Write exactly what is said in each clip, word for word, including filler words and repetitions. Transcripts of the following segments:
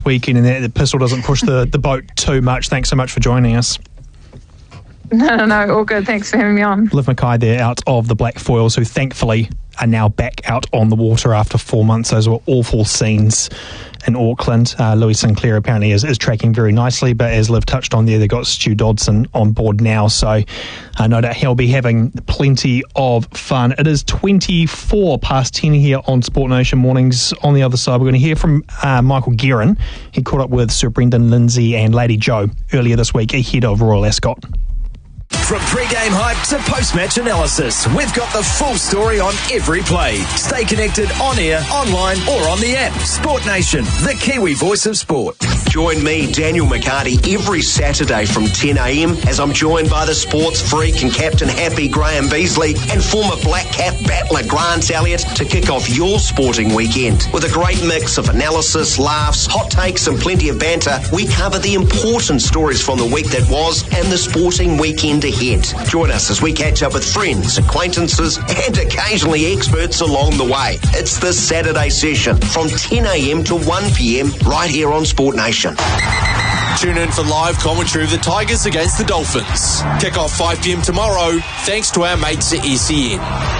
weekend and that the pistol doesn't push the, the boat too much. Thanks so much for joining us. No, no, no, all good. Thanks for having me on. Liv Mackay there out of the Black Foils, who thankfully are now back out on the water after four months. Those were awful scenes in Auckland. Uh, Louis Sinclair apparently is, is tracking very nicely, but as Liv touched on there, they've got Stu Dodson on board now, so uh, no doubt he'll be having plenty of fun. It is twenty-four past ten here on Sport Nation Mornings. On the other side, we're going to hear from uh, Michael Guerin. He caught up with Sir Brendan Lindsay and Lady Joe earlier this week ahead of Royal Ascot. From pre-game hype to post-match analysis, we've got the full story on every play. Stay connected on air, online or on the app. Sport Nation, the Kiwi voice of sport. Join me, Daniel McCarty, every Saturday from ten a.m. as I'm joined by the sports freak and captain happy Graham Beasley and former Black Cap battler Grant Elliott to kick off your sporting weekend. With a great mix of analysis, laughs, hot takes and plenty of banter, we cover the important stories from the week that was and the sporting weekend ahead. Join us as we catch up with friends, acquaintances and occasionally experts along the way. It's the Saturday session from ten a.m. to one p.m. right here on Sport Nation. Tune in for live commentary of the Tigers against the Dolphins. Kick off five p.m. tomorrow thanks to our mates at S E N.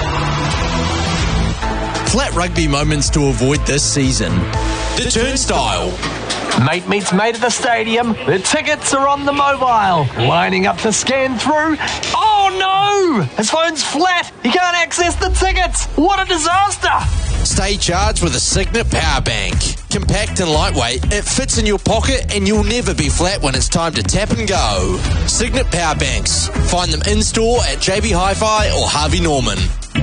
Flat rugby moments to avoid this season. The Turnstile. Mate meets mate at the stadium. The tickets are on the mobile. Lining up to scan through. Oh no! His phone's flat. He can't access the tickets. What a disaster! Stay charged with a Signet Power Bank. Compact and lightweight, it fits in your pocket and you'll never be flat when it's time to tap and go. Signet Power Banks. Find them in-store at J B Hi-Fi or Harvey Norman.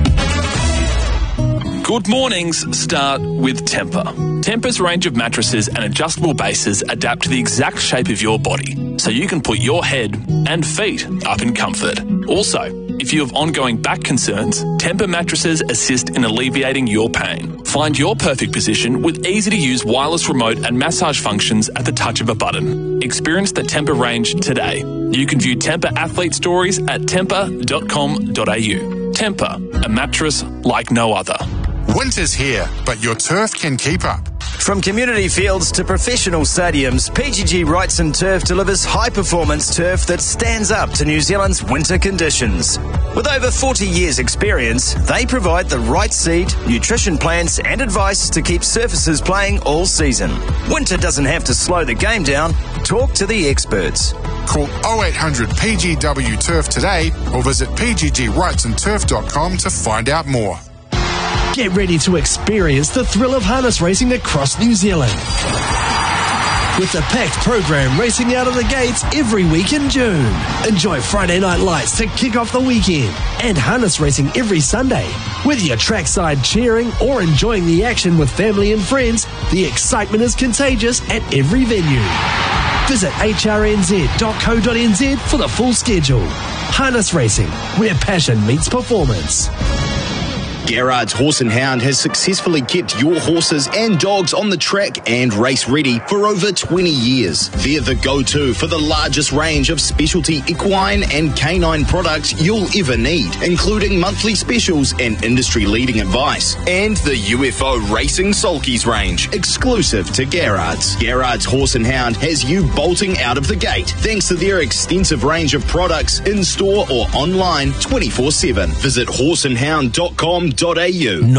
Good mornings start with Tempur. Tempur's range of mattresses and adjustable bases adapt to the exact shape of your body, so you can put your head and feet up in comfort. Also, if you have ongoing back concerns, Tempur mattresses assist in alleviating your pain. Find your perfect position with easy-to-use wireless remote and massage functions at the touch of a button. Experience the Tempur range today. You can view Tempur athlete stories at tempur dot com dot a u. Tempur, a mattress like no other. Winter's here, but your turf can keep up. From community fields to professional stadiums, P G G Wrightson Turf delivers high-performance turf that stands up to New Zealand's winter conditions. With over forty years' experience, they provide the right seed, nutrition plans and advice to keep surfaces playing all season. Winter doesn't have to slow the game down. Talk to the experts. Call oh eight hundred P G W Turf today or visit p g g wrightson turf dot com to find out more. Get ready to experience the thrill of harness racing across New Zealand. With a packed program racing out of the gates every week in June. Enjoy Friday night lights to kick off the weekend and harness racing every Sunday. Whether you're trackside cheering or enjoying the action with family and friends, the excitement is contagious at every venue. Visit h r n z dot co dot n z for the full schedule. Harness racing, where passion meets performance. Garrard's Horse and Hound has successfully kept your horses and dogs on the track and race ready for over twenty years. They're the go-to for the largest range of specialty equine and canine products you'll ever need, including monthly specials and industry-leading advice. And the U F O Racing Sulkies range, exclusive to Garrard's. Garrard's Horse and Hound has you bolting out of the gate thanks to their extensive range of products in-store or online twenty-four seven. Visit horse and hound dot com dot a u.